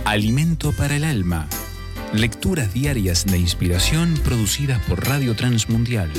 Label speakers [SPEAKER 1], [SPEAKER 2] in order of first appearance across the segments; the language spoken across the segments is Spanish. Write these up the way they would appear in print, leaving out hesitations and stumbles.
[SPEAKER 1] Alimento para el alma. Lecturas diarias de inspiración producidas por Radio Transmundial.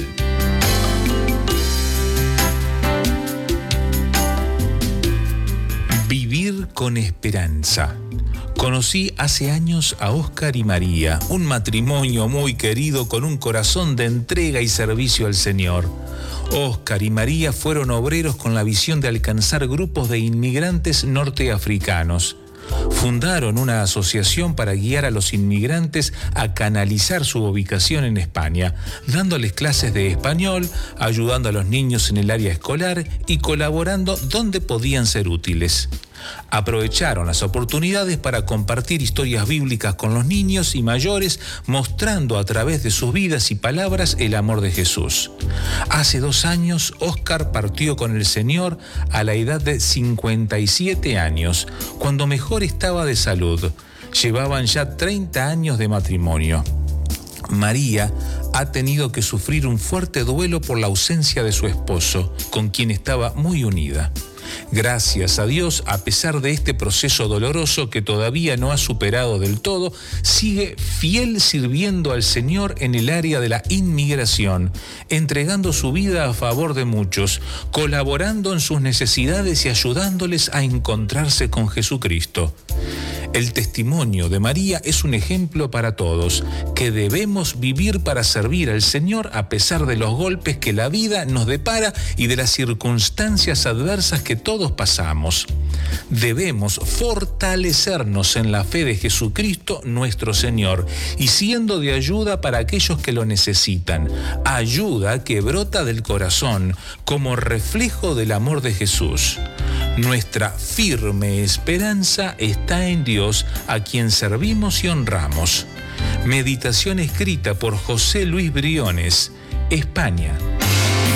[SPEAKER 1] Vivir con esperanza. Conocí hace años a Óscar y María, un matrimonio muy querido con un corazón de entrega y servicio al Señor. Óscar y María fueron obreros con la visión de alcanzar grupos de inmigrantes norteafricanos. Fundaron una asociación para guiar a los inmigrantes a canalizar su ubicación en España, dándoles clases de español, ayudando a los niños en el área escolar y colaborando donde podían ser útiles. Aprovecharon las oportunidades para compartir historias bíblicas con los niños y mayores, mostrando a través de sus vidas y palabras el amor de Jesús. Hace 2 años, Óscar partió con el Señor a la edad de 57 años, cuando mejor estaba de salud. Llevaban ya 30 años de matrimonio. María ha tenido que sufrir un fuerte duelo por la ausencia de su esposo, con quien estaba muy unida. Gracias a Dios, a pesar de este proceso doloroso que todavía no ha superado del todo, sigue fiel sirviendo al Señor en el área de la inmigración, entregando su vida a favor de muchos, colaborando en sus necesidades y ayudándoles a encontrarse con Jesucristo. El testimonio de María es un ejemplo para todos, que debemos vivir para servir al Señor a pesar de los golpes que la vida nos depara y de las circunstancias adversas que todos pasamos. Debemos fortalecernos en la fe de Jesucristo nuestro Señor y siendo de ayuda para aquellos que lo necesitan. Ayuda que brota del corazón como reflejo del amor de Jesús. Nuestra firme esperanza está en Dios, a quien servimos y honramos. Meditación escrita por José Luis Briones, España,